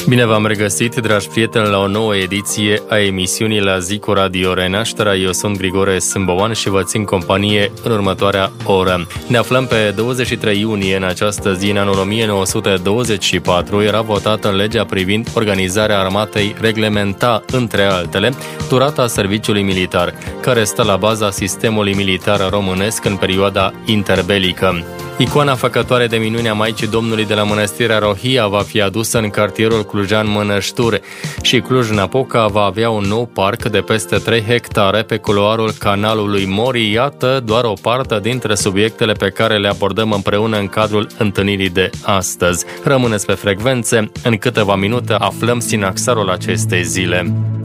Bine v-am regăsit, dragi prieteni, la o nouă ediție a emisiunii La zi cu Radio Renașterea. Eu sunt Grigore Sâmbovan și vă țin companie în următoarea oră. Ne aflăm pe 23 iunie. În această zi, în anul 1924, era votată legea privind organizarea armatei, reglementa, între altele, durata serviciului militar, care stă la baza sistemului militar românesc în perioada interbelică. Icoana făcătoare de minuni a Maicii Domnului de la Mănăstirea Rohia va fi adusă în cartierul clujan Mănășturi și Cluj-Napoca va avea un nou parc de peste 3 hectare pe culoarul canalului Mori. Iată doar o parte dintre subiectele pe care le abordăm împreună în cadrul întâlnirii de astăzi. Rămâneți pe frecvențe, în câteva minute aflăm sinaxarul acestei zile.